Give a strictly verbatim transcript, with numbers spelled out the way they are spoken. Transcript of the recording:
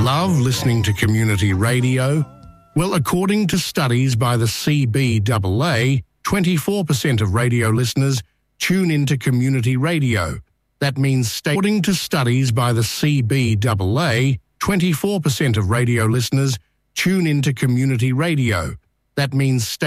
Love listening to community radio? Well, according to studies by the C B A A, twenty-four percent of radio listeners tune into community radio. That means, sta- according to studies by the C B A A, twenty-four percent of radio listeners tune into community radio. That means sta-